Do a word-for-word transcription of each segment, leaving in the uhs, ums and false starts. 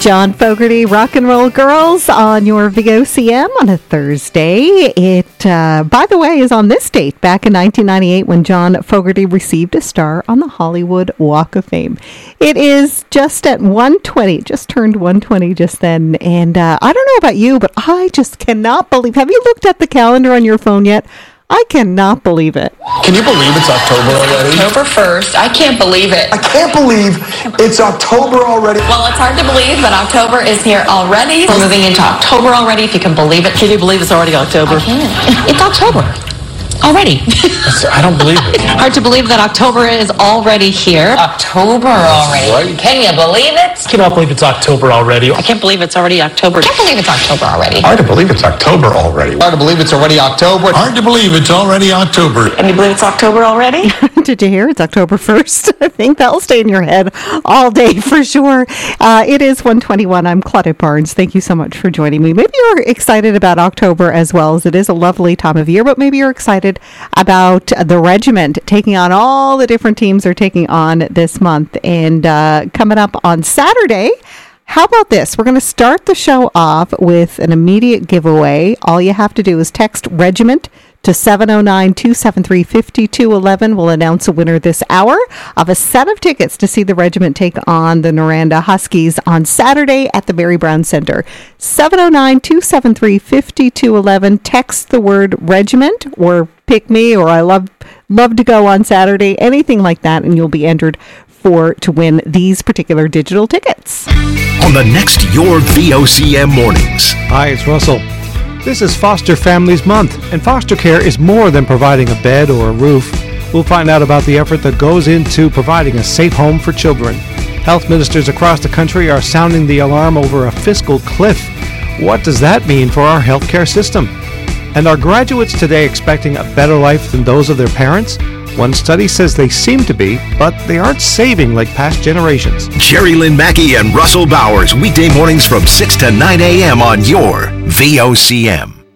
John Fogerty, Rock and Roll Girls on your V O C M on a Thursday. It, uh, by the way, is on this date, back in nineteen ninety-eight, when John Fogerty received a star on the Hollywood Walk of Fame. It is just at one twenty, just turned one twenty just then. And uh, I don't know about you, but I just cannot believe, have you looked at the calendar on your phone yet? I cannot believe it. Can you believe it's October already? October first. I can't believe it. I can't believe it's October already. Well, it's hard to believe, but October is here already. We're moving into October already, if you can believe it. Can you believe it's already October? I can. It's October. Already. I don't believe it. Hard to believe that October is already here. October already. Right. Can you believe it? I cannot believe it's October already. I can't believe it's already October. I can't believe it's October already. Hard to believe it's October already. Hard to believe it's already October. Hard to believe it's already October. Can you believe it's October already? Did you hear? It's October first. I think that'll stay in your head all day for sure. Uh, it is one twenty-one. I'm Claudette Barnes. Thank you so much for joining me. Maybe you're excited about October as well, as it is a lovely time of year, but maybe you're excited about the regiment taking on all the different teams are taking on this month. And uh, coming up on Saturday, how about this? We're going to start the show off with an immediate giveaway. All you have to do is text regiment to seven oh nine, two seven three, five two one one. We'll announce a winner this hour of a set of tickets to see the regiment take on the Noranda Huskies on Saturday at the Barry Brown Center. seven oh nine, two seven three, five two one one. Text the word regiment or pick me or I love love to go on Saturday, anything like that, and you'll be entered for to win these particular digital tickets. On the next Your V O C M Mornings. Hi, it's Russell. This is Foster Families Month, and foster care is more than providing a bed or a roof. We'll find out about the effort that goes into providing a safe home for children. Health ministers across the country are sounding the alarm over a fiscal cliff. What does that mean for our healthcare system? And are graduates today expecting a better life than those of their parents? One study says they seem to be, but they aren't saving like past generations. Jerry Lynn Mackey and Russell Bowers, weekday mornings from six to nine a.m. on your V O C M.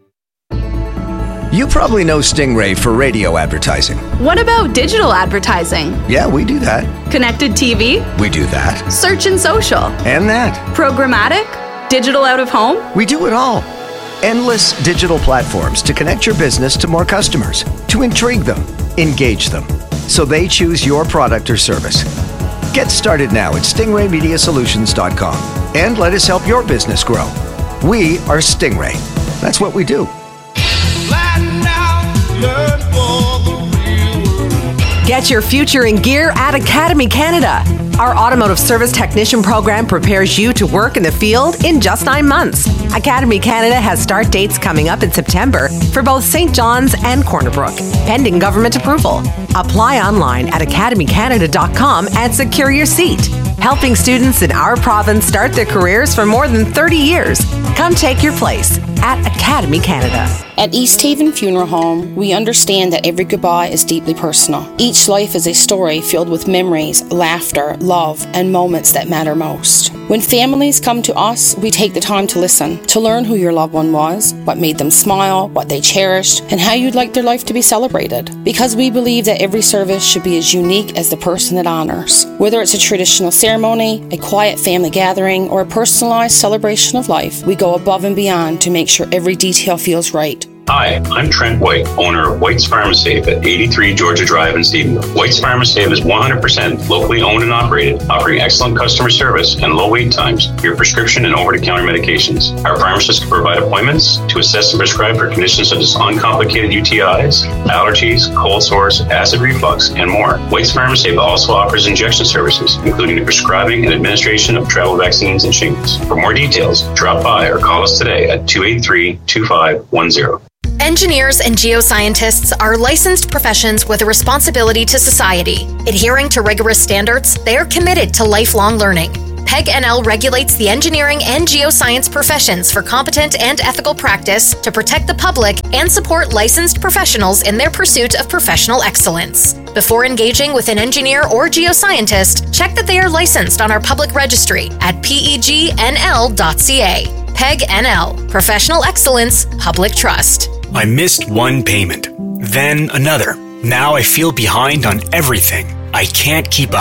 You probably know Stingray for radio advertising. What about digital advertising? Yeah, we do that. Connected T V? We do that. Search and social? And that. Programmatic? Digital out of home? We do it all. Endless digital platforms to connect your business to more customers, to intrigue them, engage them, so they choose your product or service. Get started now at stingray media solutions dot com and let us help your business grow. We are Stingray. That's what we do. Get your future in gear at Academy Canada. Our automotive service technician program prepares you to work in the field in just nine months. Academy Canada has start dates coming up in September for both Saint John's and Corner Brook, pending government approval. Apply online at academy canada dot com and secure your seat. Helping students in our province start their careers for more than thirty years. Come take your place at Academy Canada. At East Haven Funeral Home, we understand that every goodbye is deeply personal. Each life is a story filled with memories, laughter, love, and moments that matter most. When families come to us, we take the time to listen, to learn who your loved one was, what made them smile, what they cherished, and how you'd like their life to be celebrated. Because we believe that every service should be as unique as the person it honors. Whether it's a traditional ceremony, a quiet family gathering, or a personalized celebration of life, we go above and beyond to make sure every detail feels right. Hi, I'm Trent White, owner of White's Pharmasafe at eighty-three Georgia Drive in Stephenville. White's Pharmasafe is one hundred percent locally owned and operated, offering excellent customer service and low wait times for your prescription and over-the-counter medications. Our pharmacists can provide appointments to assess and prescribe for conditions such as uncomplicated U T Is, allergies, cold sores, acid reflux, and more. White's Pharmasafe also offers injection services, including the prescribing and administration of travel vaccines and shingles. For more details, drop by or call us today at two eight three, two five one zero. Engineers and geoscientists are licensed professions with a responsibility to society. Adhering to rigorous standards, they are committed to lifelong learning. PEG N L regulates the engineering and geoscience professions for competent and ethical practice to protect the public and support licensed professionals in their pursuit of professional excellence. Before engaging with an engineer or geoscientist, check that they are licensed on our public registry at P E G N L dot C A. PEG N L, Professional Excellence, Public Trust. I missed one payment, then another. Now I feel behind on everything. I can't keep up.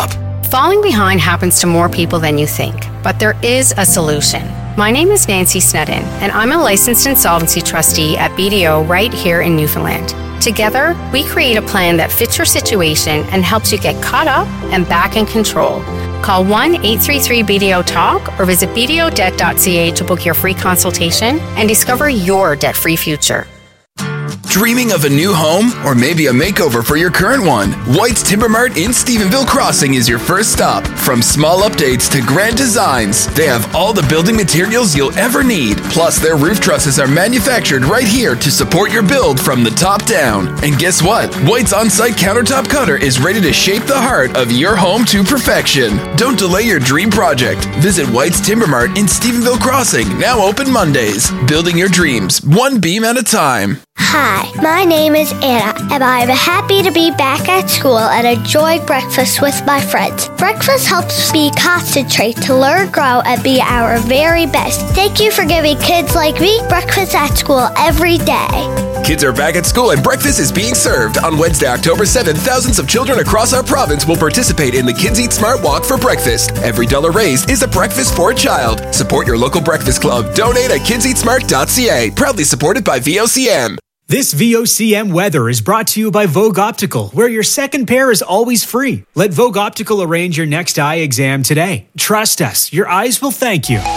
Falling behind happens to more people than you think, but there is a solution. My name is Nancy Snedden, and I'm a licensed insolvency trustee at B D O right here in Newfoundland. Together, we create a plan that fits your situation and helps you get caught up and back in control. Call one eight three three B D O TALK or visit b d o debt dot c a to book your free consultation and discover your debt-free future. Dreaming of a new home or maybe a makeover for your current one? White's Timber Mart in Stephenville Crossing is your first stop. From small updates to grand designs, they have all the building materials you'll ever need. Plus, their roof trusses are manufactured right here to support your build from the top down. And guess what? White's on-site countertop cutter is ready to shape the heart of your home to perfection. Don't delay your dream project. Visit White's Timber Mart in Stephenville Crossing, now open Mondays. Building your dreams, one beam at a time. Hi, my name is Anna, and I'm happy to be back at school and enjoy breakfast with my friends. Breakfast helps me concentrate to learn, grow, and be our very best. Thank you for giving kids like me breakfast at school every day. Kids are back at school and breakfast is being served. On Wednesday, October seventh, thousands of children across our province will participate in the Kids Eat Smart Walk for Breakfast. Every dollar raised is a breakfast for a child. Support your local breakfast club. Donate at kids eat smart dot c a. Proudly supported by V O C M. This V O C M weather is brought to you by Vogue Optical, where your second pair is always free. Let Vogue Optical arrange your next eye exam today. Trust us, your eyes will thank you.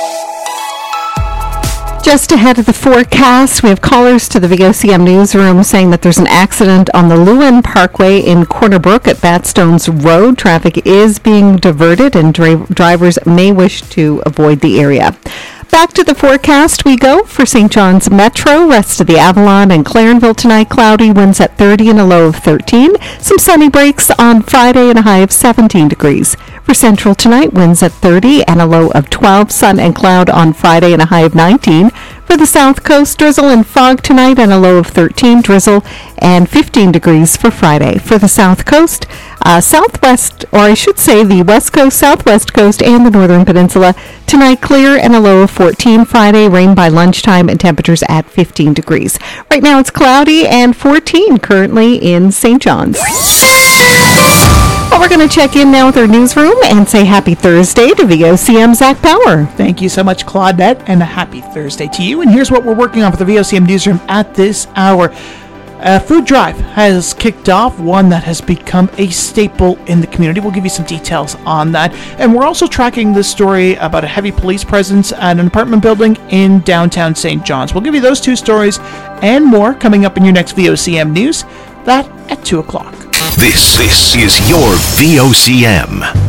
Just ahead of the forecast, we have callers to the V O C M newsroom saying that there's an accident on the Lewin Parkway in Corner Brook at Batstones Road. Traffic is being diverted and dri- drivers may wish to avoid the area. Back to the forecast we go for Saint John's Metro. Rest of the Avalon and Clarenville tonight, cloudy, winds at thirty and a low of thirteen. Some sunny breaks on Friday and a high of seventeen degrees. For Central tonight, winds at thirty and a low of twelve. Sun and cloud on Friday and a high of nineteen. For the South Coast, drizzle and fog tonight and a low of thirteen. Drizzle and fifteen degrees for Friday. For the South Coast, uh, Southwest, or I should say the West Coast, Southwest Coast, and the Northern Peninsula, tonight clear and a low of fourteen. Friday, rain by lunchtime and temperatures at fifteen degrees. Right now it's cloudy and fourteen currently in Saint John's. Well, we're going to check in now with our newsroom and say happy Thursday to V O C M Zach Power. Thank you so much, Claudette, and a happy Thursday to you. And here's what we're working on for the V O C M newsroom at this hour. A food drive has kicked off, one that has become a staple in the community. We'll give you some details on that. And we're also tracking this story about a heavy police presence at an apartment building in downtown Saint John's. We'll give you those two stories and more coming up in your next V O C M news. That at two o'clock. This, this is your V O C M.